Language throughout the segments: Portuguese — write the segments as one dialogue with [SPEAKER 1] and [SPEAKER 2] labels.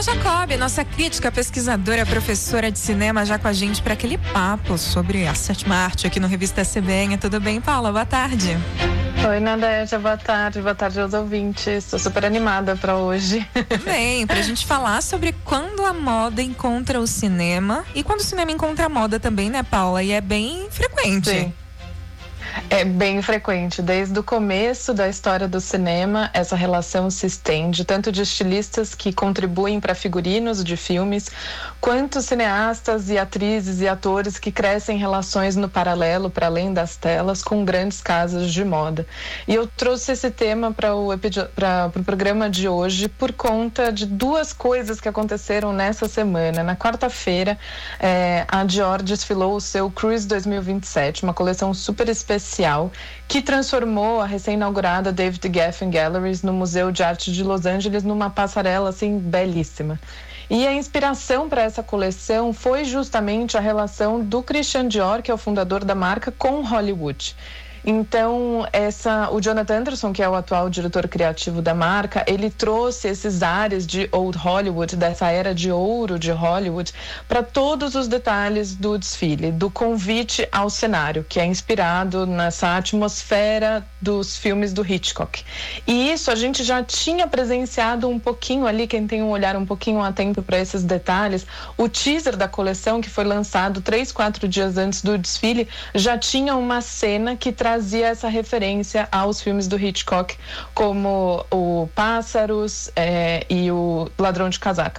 [SPEAKER 1] Jacob, nossa crítica, pesquisadora, professora de cinema, já com a gente para aquele papo sobre a sétima arte aqui no Revista CBN. Tudo bem, Paula? Boa tarde.
[SPEAKER 2] Oi, Nadégia, boa tarde aos ouvintes. Estou super animada para hoje.
[SPEAKER 1] Bem, pra gente falar sobre quando a moda encontra o cinema e quando o cinema encontra a moda também, né, Paula? E é bem frequente.
[SPEAKER 2] Sim. É bem frequente, desde o começo da história do cinema, essa relação se estende, tanto de estilistas que contribuem para figurinos de filmes, quanto cineastas e atrizes e atores que crescem relações no paralelo, para além das telas, com grandes casas de moda. E eu trouxe esse tema para o programa de hoje por conta de duas coisas que aconteceram nessa semana. Na quarta-feira, a Dior desfilou o seu Cruise 2027, uma coleção super especial que transformou a recém-inaugurada David Geffen Galleries no Museu de Arte de Los Angeles numa passarela assim belíssima. E a inspiração para essa coleção foi justamente a relação do Christian Dior, que é o fundador da marca, com Hollywood. Então, o Jonathan Anderson, que é o atual diretor criativo da marca, ele trouxe esses ares de Old Hollywood, dessa era de ouro de Hollywood, para todos os detalhes do desfile, do convite ao cenário, que é inspirado nessa atmosfera dos filmes do Hitchcock. E isso a gente já tinha presenciado um pouquinho ali, quem tem um olhar um pouquinho atento para esses detalhes, o teaser da coleção, que foi lançado 3-4 dias antes do desfile, já tinha uma cena que trazia essa referência aos filmes do Hitchcock, como o Pássaros e o Ladrão de Casaca.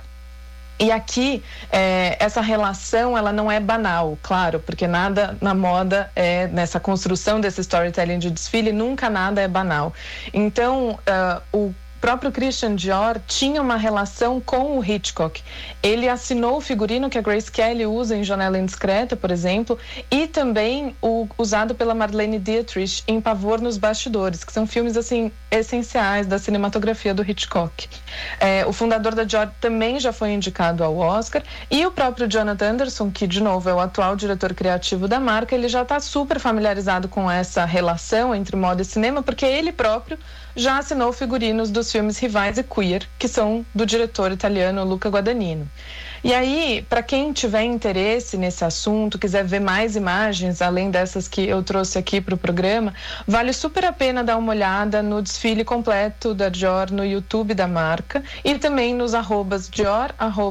[SPEAKER 2] E aqui, essa relação, ela não é banal, claro, porque nada na moda, nessa construção desse storytelling de desfile, nunca nada é banal. Então, o próprio Christian Dior tinha uma relação com o Hitchcock. Ele assinou o figurino que a Grace Kelly usa em Janela Indiscreta, por exemplo, e também o usado pela Marlene Dietrich em Pavor nos Bastidores, que são filmes assim essenciais da cinematografia do Hitchcock. O fundador da Dior também já foi indicado ao Oscar, e o próprio Jonathan Anderson, que de novo é o atual diretor criativo da marca, ele já está super familiarizado com essa relação entre moda e cinema, porque ele próprio já assinou figurinos dos filmes Rivais e Queer, que são do diretor italiano Luca Guadagnino. E aí, para quem tiver interesse nesse assunto, quiser ver mais imagens, além dessas que eu trouxe aqui para o programa, vale super a pena dar uma olhada no desfile completo da Dior no YouTube da marca e também nos arrobas Dior,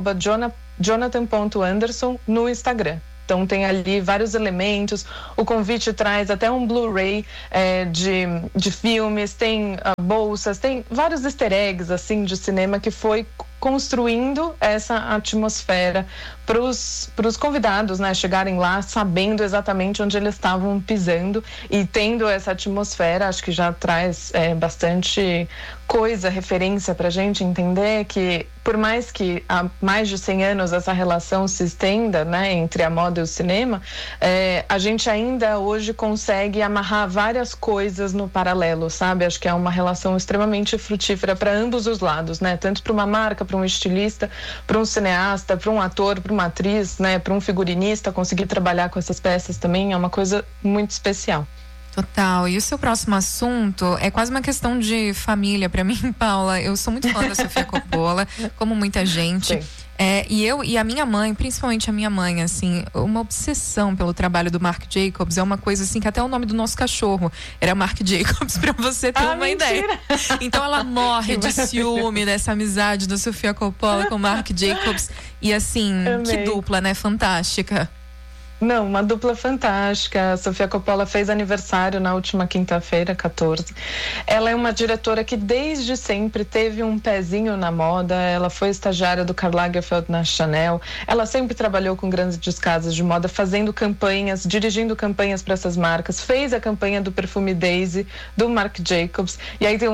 [SPEAKER 2] Jonathan.Anderson no Instagram. Então tem ali vários elementos, o convite traz até um Blu-ray de filmes, tem bolsas, tem vários easter eggs assim, de cinema que foi construindo essa atmosfera para os convidados, né, chegarem lá sabendo exatamente onde eles estavam pisando e tendo essa atmosfera. Acho que já traz bastante coisa, referência para a gente entender que, por mais que há mais de 100 anos essa relação se estenda, né, entre a moda e o cinema, a gente ainda hoje consegue amarrar várias coisas no paralelo, sabe? Acho que é uma relação extremamente frutífera para ambos os lados, né? Tanto para uma marca, para um estilista, para um cineasta, para um ator, para uma atriz, né, para um figurinista, conseguir trabalhar com essas peças também é uma coisa muito especial.
[SPEAKER 1] Total. E o seu próximo assunto é quase uma questão de família para mim, Paula. Eu sou muito fã da Sofia Coppola, como muita gente.
[SPEAKER 2] Sim.
[SPEAKER 1] E a minha mãe, principalmente a minha mãe, assim, uma obsessão pelo trabalho do Marc Jacobs. É uma coisa assim que até o nome do nosso cachorro era Marc Jacobs, pra você ter uma ideia. Então ela morre de ciúme dessa amizade da Sofia Coppola com o Marc Jacobs. E assim, que dupla, né? Fantástica.
[SPEAKER 2] Não, uma dupla fantástica. A Sofia Coppola fez aniversário na última quinta-feira, 14. Ela é uma diretora que desde sempre teve um pezinho na moda. Ela foi estagiária do Karl Lagerfeld na Chanel. Ela sempre trabalhou com grandes casas de moda, fazendo campanhas, dirigindo campanhas para essas marcas. Fez a campanha do perfume Daisy, do Marc Jacobs. E aí tem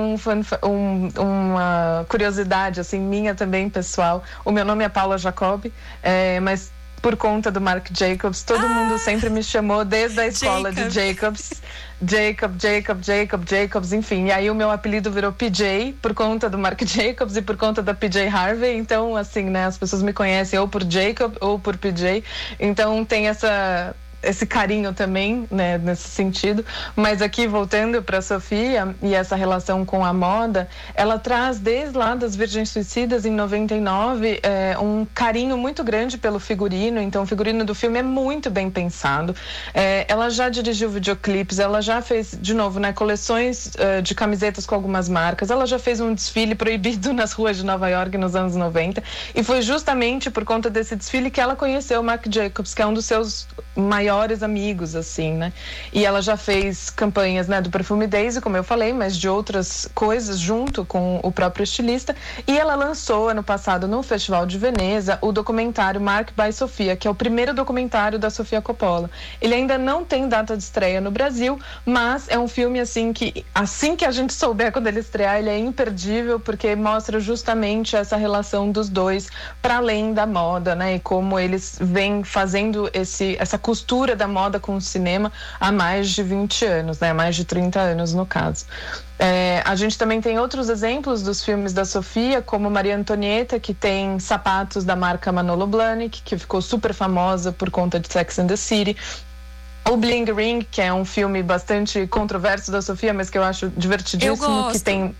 [SPEAKER 2] uma curiosidade, assim, minha também, pessoal. O meu nome é Paula Jacob, mas por conta do Marc Jacobs, todo mundo sempre me chamou desde a escola de Jacobs. Jacobs, enfim. E aí o meu apelido virou PJ por conta do Marc Jacobs e por conta da PJ Harvey. Então, assim, né, as pessoas me conhecem ou por Jacob ou por PJ. Então tem essa esse carinho também, né, nesse sentido. Mas aqui, voltando para a Sofia e essa relação com a moda, ela traz desde lá das Virgens Suicidas, em 99, um carinho muito grande pelo figurino. Então, o figurino do filme é muito bem pensado. Ela já dirigiu videoclipes, ela já fez, de novo, né, coleções de camisetas com algumas marcas. Ela já fez um desfile proibido nas ruas de Nova York nos anos 90. E foi justamente por conta desse desfile que ela conheceu o Marc Jacobs, que é um dos seus maiores amigos, assim, né? E ela já fez campanhas, né, do perfume Daisy, como eu falei, mas de outras coisas junto com o próprio estilista. E ela lançou ano passado no Festival de Veneza o documentário Marc by Sofia, que é o primeiro documentário da Sofia Coppola. Ele ainda não tem data de estreia no Brasil, mas é um filme assim que a gente souber quando ele estrear, ele é imperdível, porque mostra justamente essa relação dos dois para além da moda, né? E como eles vêm fazendo essa costura da moda com o cinema há mais de 20 anos, né? Mais de 30 anos, no caso. A gente também tem outros exemplos dos filmes da Sofia, como Maria Antonieta, que tem sapatos da marca Manolo Blahnik, que ficou super famosa por conta de Sex and the City. O Bling Ring, que é um filme bastante controverso da Sofia, mas que eu acho divertidíssimo.
[SPEAKER 1] Eu gosto.
[SPEAKER 2] Que tem...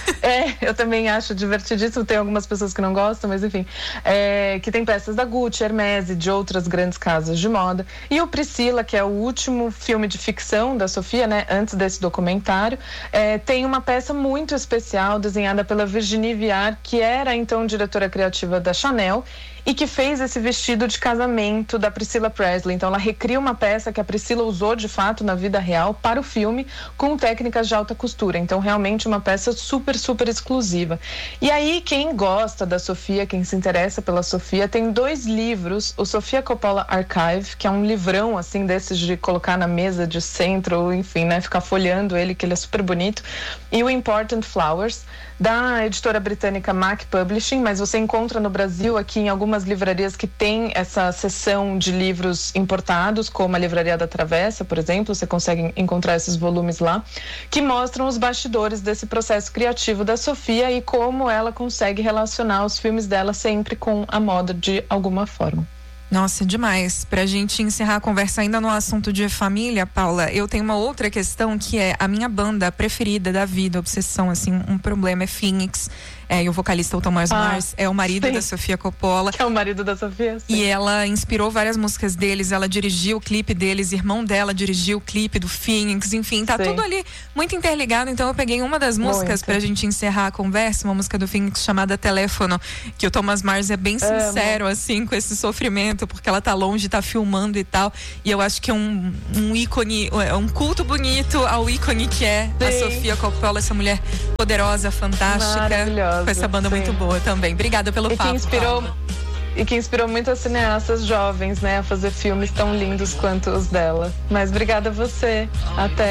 [SPEAKER 2] eu também acho divertidíssimo, tem algumas pessoas que não gostam, mas enfim, que tem peças da Gucci, Hermès e de outras grandes casas de moda. E o Priscila, que é o último filme de ficção da Sofia, né, antes desse documentário, tem uma peça muito especial desenhada pela Virginie Viard, que era então diretora criativa da Chanel e que fez esse vestido de casamento da Priscilla Presley. Então ela recria uma peça que a Priscilla usou de fato na vida real para o filme, com técnicas de alta costura. Então realmente uma peça super, super exclusiva. E aí quem gosta da Sofia, quem se interessa pela Sofia, tem 2 livros, o Sofia Coppola Archive, que é um livrão assim desses de colocar na mesa de centro, ou enfim, né, ficar folheando ele, que ele é super bonito, e o Important Flowers, da editora britânica Mac Publishing, mas você encontra no Brasil aqui em algumas livrarias que tem essa seção de livros importados, como a Livraria da Travessa, por exemplo, você consegue encontrar esses volumes lá, que mostram os bastidores desse processo criativo da Sofia e como ela consegue relacionar os filmes dela sempre com a moda de alguma forma.
[SPEAKER 1] Nossa, demais. Pra gente encerrar a conversa ainda no assunto de família, Paula, eu tenho uma outra questão que é a minha banda preferida da vida, obsessão, assim, um problema é Phoenix. E o vocalista, o Thomas Mars, é o marido da Sofia Coppola.
[SPEAKER 2] Que é o marido da Sofia, sim.
[SPEAKER 1] E ela inspirou várias músicas deles, ela dirigiu o clipe deles, irmão dela dirigiu o clipe do Phoenix, enfim, tá tudo ali muito interligado. Então eu peguei uma das músicas pra gente encerrar a conversa, uma música do Phoenix chamada Teléfono, que o Thomas Mars é bem sincero, assim, com esse sofrimento, porque ela tá longe, tá filmando e tal. E eu acho que é um ícone, é um culto bonito ao ícone que é a Sofia Coppola, essa mulher poderosa, fantástica.
[SPEAKER 2] Maravilhosa.
[SPEAKER 1] Com essa banda muito boa também. Obrigada pelo papo.
[SPEAKER 2] E que inspirou muitas cineastas jovens, né, a fazer filmes tão lindos quanto os dela. Mas obrigada a você. Até.